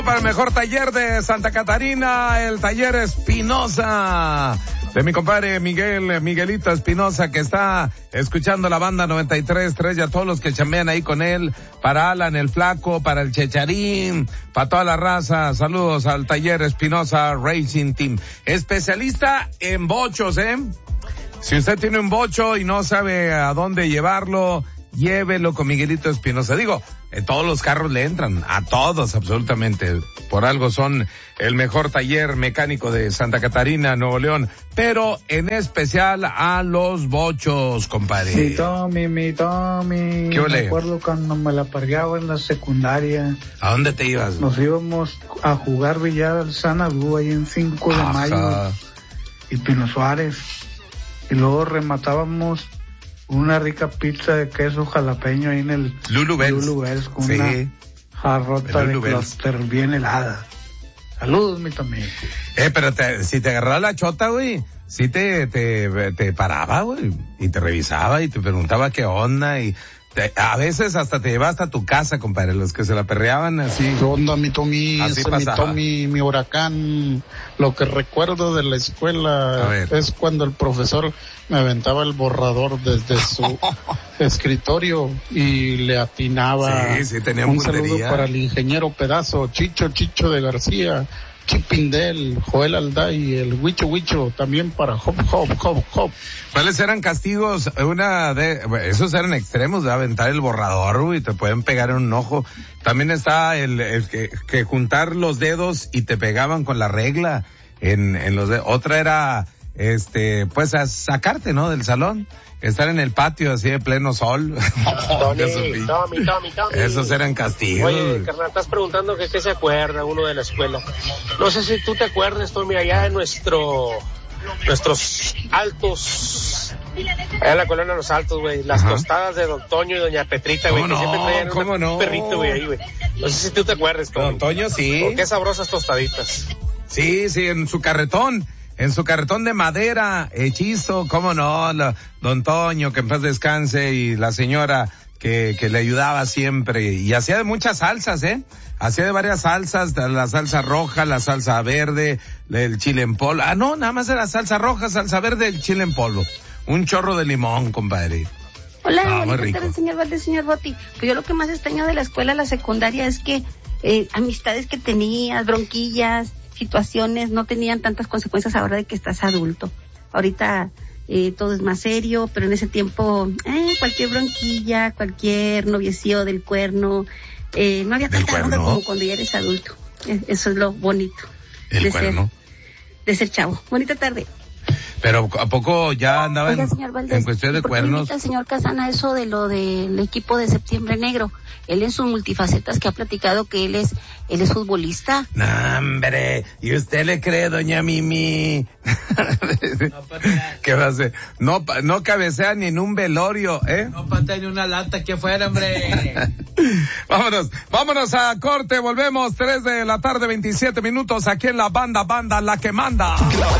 Para el mejor taller de Santa Catarina, el taller Espinosa, de mi compadre Miguelito Espinosa, que está escuchando la banda 93.3, y a todos los que chambean ahí con él, para Alan el Flaco, para el Checharín, para toda la raza. Saludos al taller Espinosa Racing Team. Especialista en bochos, Si usted tiene un bocho y no sabe a dónde llevarlo, llévelo con Miguelito Espinosa. Digo, todos los carros le entran, a todos absolutamente. Por algo son el mejor taller mecánico de Santa Catarina, Nuevo León, pero en especial a los bochos, compadre. Mi Tommy. ¿Qué ole? Me acuerdo cuando me la pargueaba en la secundaria. ¿A dónde te ibas? Nos íbamos a jugar billar al Sanadú ahí en 5 de mayo y Pino Suárez. Y luego rematábamos una rica pizza de queso jalapeño ahí en el Lulu Bells con una jarrota de cluster bien helada. Saludos, mi Tommy. Pero si te agarraba la chota, güey, sí te paraba, güey, y te revisaba y te preguntaba qué onda, y a veces hasta te llevaba hasta tu casa, compadre, los que se la perreaban así. ¿Qué onda, mi Tommy? Así pasaba. Mi Tommy, mi huracán. Lo que recuerdo de la escuela es cuando el profesor me aventaba el borrador desde su escritorio y le atinaba. Sí, tenía un saludo para el ingeniero Pedazo, Chicho de García, Chipindel, Joel Alday, el Huicho, también para Hop. ¿Cuáles eran castigos? Esos eran extremos, de aventar el borrador, güey, te pueden pegar en un ojo. También está el que juntar los dedos y te pegaban con la regla en los dedos. Otra era, pues a sacarte, ¿no? Del salón. Estar en el patio así de pleno sol. Tommy. Esos eran castigos. Oye, carnal, estás preguntando que qué se acuerda uno de la escuela. No sé si tú te acuerdas, Tommy, allá en nuestros altos, allá en la colonia de los Altos, güey, las tostadas de Don Toño y Doña Petrita, güey, que siempre traían un perrito, güey, ahí, güey. No sé si tú te acuerdas, Tommy. Don Toño, sí. Qué sabrosas tostaditas. Sí, en su carretón de madera, hechizo, cómo no, Don Toño, que en paz descanse, y la señora que le ayudaba siempre, y hacía de muchas salsas, hacía de varias salsas, la salsa roja, la salsa verde, el chile en polvo, no, nada más era salsa roja, salsa verde, el chile en polvo, un chorro de limón, compadre. Hola, buenas tardes, señor Valdés, señor Boti. Pues yo lo que más extraño de la escuela, la secundaria, es que amistades que tenías, bronquillas, situaciones no tenían tantas consecuencias ahora de que estás adulto. Ahorita todo es más serio, pero en ese tiempo cualquier bronquilla, cualquier noviecillo del cuerno, no había tanta onda como cuando ya eres adulto. Eso es lo bonito de ser chavo. Bonita tarde. Pero ¿a poco ya andaba en cuestión de cuernos? ¿Por qué invita al señor Casana eso de lo del equipo de Septiembre Negro? Él en sus multifacetas que ha platicado que él es futbolista. No, hombre, ¿y usted le cree, doña Mimi? ¿Qué va a hacer? No cabecea ni en un velorio, No patea ni una lata aquí afuera, hombre. Vámonos a corte, volvemos 3 de la tarde, 27 minutos, aquí en la banda, la que manda.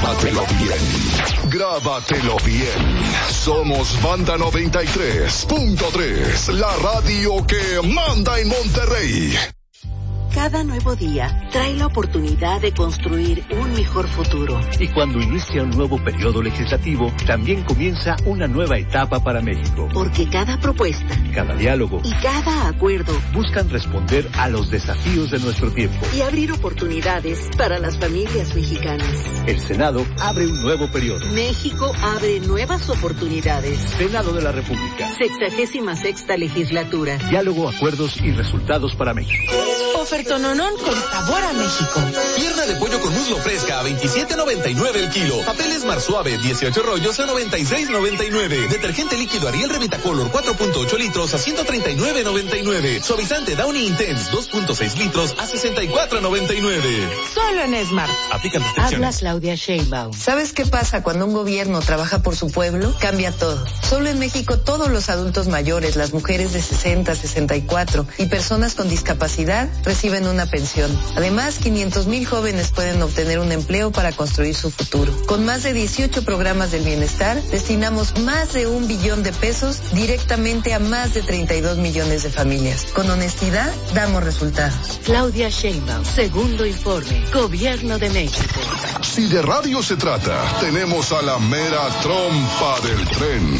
Grábatelo bien. Somos Banda 93.3, la radio que manda en Monterrey. Cada nuevo día trae la oportunidad de construir un mejor futuro. Y cuando inicia un nuevo periodo legislativo, también comienza una nueva etapa para México. Porque cada propuesta, cada diálogo y cada acuerdo buscan responder a los desafíos de nuestro tiempo y abrir oportunidades para las familias mexicanas. El Senado abre un nuevo periodo. México abre nuevas oportunidades. Senado de la República. 66ª legislatura. Diálogo, acuerdos y resultados para México. Ofertononón con sabor a México. Pierna de pollo con muslo fresca a $27.99 el kilo. Papeles Mar Suave 18 rollos a $96.99. Detergente líquido Ariel Revitacolor 4.8 litros a $139.99. Suavizante Downy Intense 2.6 litros a $64.99. Solo en Smart. Aplican restricciones. Habla Claudia Sheinbaum. ¿Sabes qué pasa cuando un gobierno trabaja por su pueblo? Cambia todo. Solo en México todos los adultos mayores, las mujeres de 60, 64 y personas con discapacidad reciben reciben una pensión. Además, 500,000 jóvenes pueden obtener un empleo para construir su futuro. Con más de 18 programas del bienestar, destinamos más de 1 billón de pesos directamente a más de 32 millones de familias. Con honestidad, damos resultados. Claudia Sheinbaum, segundo informe, Gobierno de México. Si de radio se trata, tenemos a la mera trompa del tren.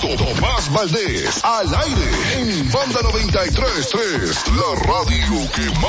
Tomás Valdés, al aire, en Banda 93.3, la radio que